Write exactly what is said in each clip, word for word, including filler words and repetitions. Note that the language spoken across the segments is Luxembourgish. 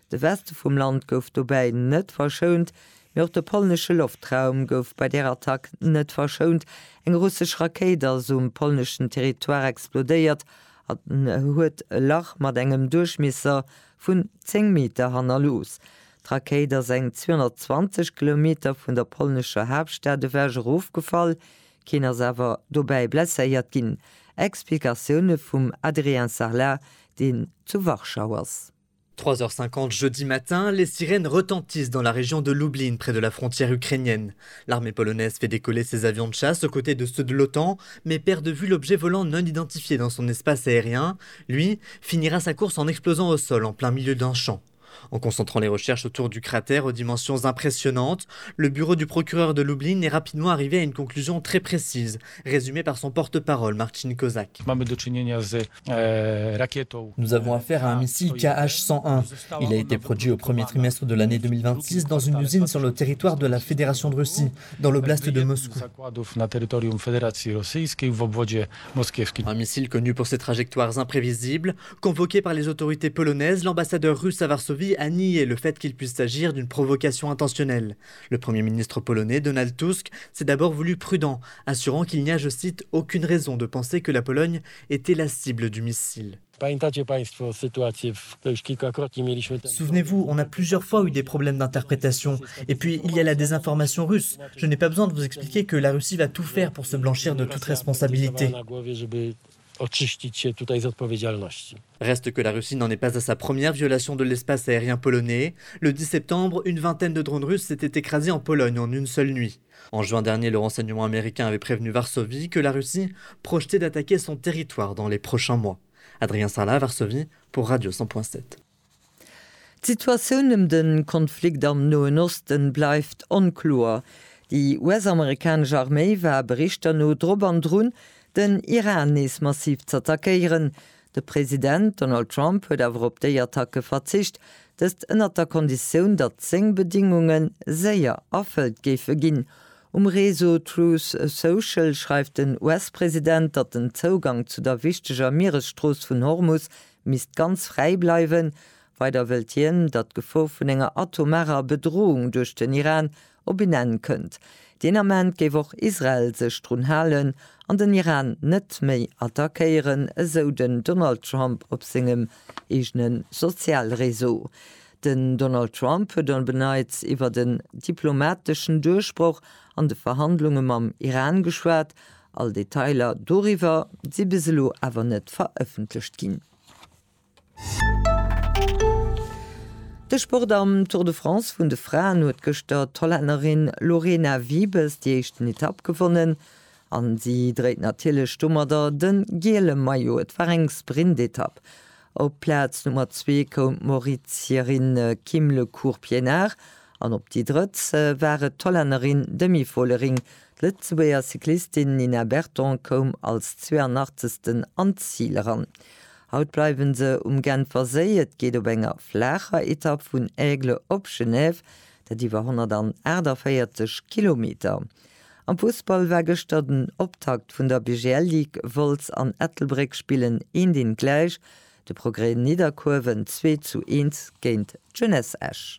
De Weste vum Land gouf dobäi net verschont, mir de polnesche Luftraum gouf bei der Attack net verschont, eng russsisch Rakeder zum polnischen Territoire explodéiert, hat huet Lach mat engem Durchmisser vun zehn Meter hanner los. Rakeder seng zweihundertzwanzig Kilometer vun der polnescher Hauptstädte Verge aufgefallen, keiner sewer dobei blässeiert ginn. Explikationne vum Adrien Sarlat, den zu Warschauers. trois heures cinquante jeudi matin, les sirènes retentissent dans la région de Lublin, près de la frontière ukrainienne. L'armée polonaise fait décoller ses avions de chasse aux côtés de ceux de l'OTAN, mais perd de vue l'objet volant non identifié dans son espace aérien. Lui finira sa course en explosant au sol en plein milieu d'un champ. En concentrant les recherches autour du cratère aux dimensions impressionnantes, le bureau du procureur de Lublin est rapidement arrivé à une conclusion très précise, résumée par son porte-parole, Marcin Kozak. Nous avons affaire à un missile K H cent un. Il a été produit au premier trimestre de l'année deux mille vingt-six dans une usine sur le territoire de la Fédération de Russie, dans l'oblast de Moscou. Un missile connu pour ses trajectoires imprévisibles. Convoqué par les autorités polonaises, l'ambassadeur russe à Varsovie a nié le fait qu'il puisse s'agir d'une provocation intentionnelle. Le Premier ministre polonais, Donald Tusk, s'est d'abord voulu prudent, assurant qu'il n'y a, je cite, aucune raison de penser que la Pologne était la cible du missile. Souvenez-vous, on a plusieurs fois eu des problèmes d'interprétation. Et puis, il y a la désinformation russe. Je n'ai pas besoin de vous expliquer que la Russie va tout faire pour se blanchir de toute responsabilité. Reste que la Russie n'en est pas à sa première violation de l'espace aérien polonais. Le dix septembre, une vingtaine de drones russes s'étaient écrasés en Pologne en une seule nuit. En juin dernier, le renseignement américain avait prévenu Varsovie que la Russie projetait d'attaquer son territoire dans les prochains mois. Adrien Sarlat, Varsovie, pour Radio cent point sept. Situation um den Konflikt am Nahen Osten bleibt unklar. Die U S-amerikanische Armee war Berichter no drobandrun, den Iran is massiv zu attackieren. Der Präsident Donald Trump hat aber auf die Attacke verzichtet, dass unter der Kondition der Bedingungen sehr erfüllt gehen. Um Reso Truth Social schreibt den U S-Präsident, dass den Zugang zu der wichtigen Meeresstraße von Hormuz misst ganz frei bleiben, weil der Weltien dat Gefahr von einer atomarer Bedrohung durch den Iran benennen könnt. Den Amment gebe auch Israel sich dran halten und den Iran nicht mehr attackieren, so den Donald Trump auf seinem eigenen Sozialreseau. Den Donald Trump hat dann bereits über den diplomatischen Durchbruch an den Verhandlungen am Iran geschwärzt. All Detailer darüber, sie biselo aber nicht veröffentlicht gehen. De Sport am Tour de France vun de Frauen huet gestert Tollerin Lorena Wiebes die echten Etapp gewonnen. An sie dreht natile Stummerder den gele Maillot et war eng Sprintetapp. Op Platz Nummer zwei kom Mauritierin Kim Le Cour-Pienaar, an op die Dritz äh, waren Tollerin Demi-Follering. Letzteer Cyklistin Nina Berton kom als zweiundachtzigsten an Ziel ran. Haut bleiben se um Genf versäet, geht op enger flacher Etapp vun Aigle op Genève, dat die war hundertvierzig Kilometer. Am Fußball war gestern den Optakt vun der B G L League Volz an Ettelbreck spielen in den gleich, de Progrès Niederkurven zwei zu eins géint Jeunesse Esch.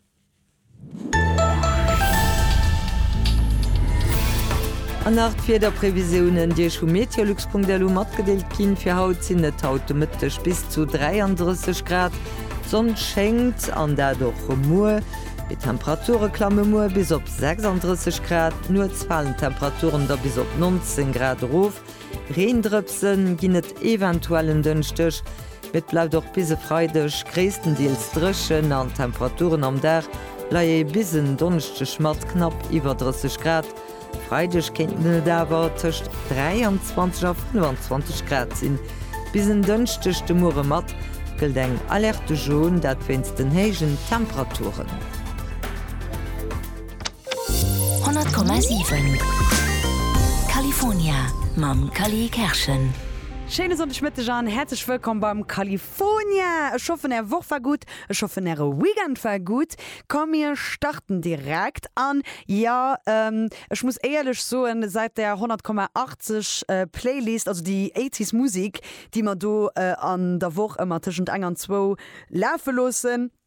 An nach fir der Prävisionen Dir schon Meteorlux punkt d l mat gedeelt kin fir haut sinn net automatisch bis zu dreiunddreißig Grad. Sonn schenkt an der doch Moor. Die Temperature klamme Moor bis op sechsunddreißig Grad, nur fallen Temperaturen da bis op neunzehn Grad ruf. Reendrüpsen ginnet eventuellen dünnstech. Mit bleibt doch bise freidech, gräestendeels dreschen an Temperaturen am der, laie bisen dunnechte Schmat knapp iwwer dreißig Grad. Freidech kenntne dawer tcht dreiundzwanzig auf fünfundzwanzig Grad sinn. Bisen dënchtechte Mure mat gëlt eng alerte Joun dat wennns den hégen Temperaturen. hundert Komma sieben California mam Kali Kerschen. Schöne Sonne Schmidt Jean, herzlich willkommen beim California. Ich hoffe, der Woche war gut, ich hoffe, der Weekend war gut. Komm, wir starten direkt an. Ja, ähm, ich muss ehrlich sagen, seit der hundert Komma achtzig äh, Playlist, also die achtziger Musik, die wir da äh, an der Woche immer zwischen eins und zwei laufen lassen,